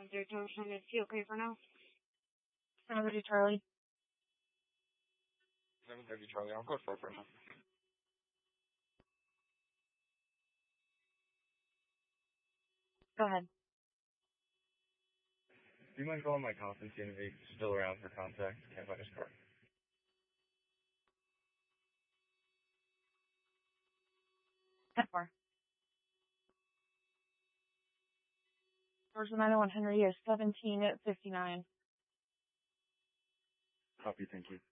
730 Junction. Is he okay for now? 730 Charlie. 730 Charlie, I'll go for now. Go ahead. Do you mind calling my conference unit if he's still around for contact? Can't find his car. 10-4. Georgia 901 Henry is 1759. Copy, thank you.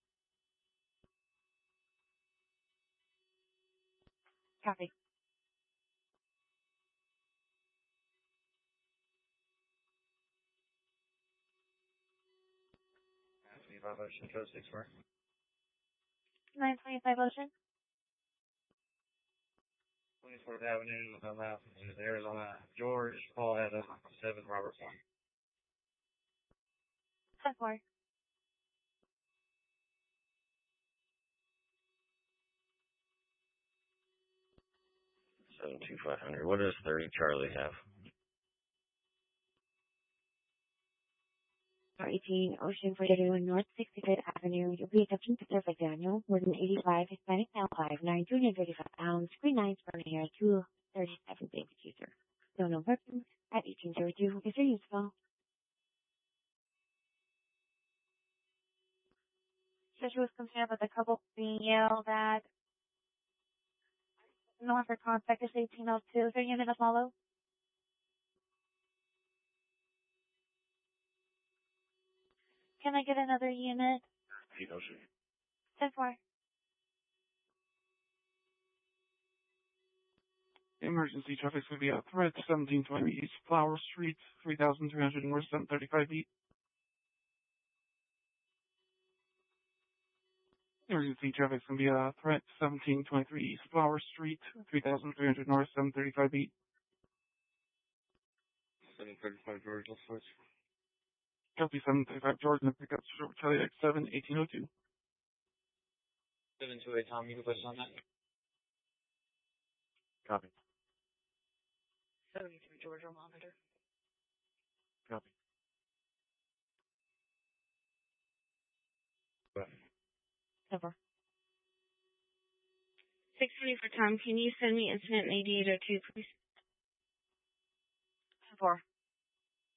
Copy. Ask me about Ocean Coast 64. 925 Ocean. 24th Avenue, Arizona. George Paul Adam, 7 Robert Farm. 10-4. 72500. What does 30 Charlie have? 18 Ocean 42 North 65th Avenue. You'll be attempting to serve Daniel, more than 85, Hispanic male 5'9", 235 pounds, green 9, brown hair, 237 baby teaser. No weapons at 1802. Is there useful? So she was concerned about the couple being yelled at. No one for contact is 1802. Is there a unit to follow? Can I get another unit? 8 Ocean. 10-4. Emergency traffic will be at threat 1720 East Flower Street, 3300 North 735 East. Emergency traffic will be at threat 1723 East Flower Street, 3300 North 735 East. 735 George, let's switch. Copy 735 George and pick up Charlie X7 1802. 728 Tom, you can put us on that. Copy. 73 Georgia monitor. Copy. What? 10-4. 620 for Tom. Can you send me incident 8802, please? 10-4.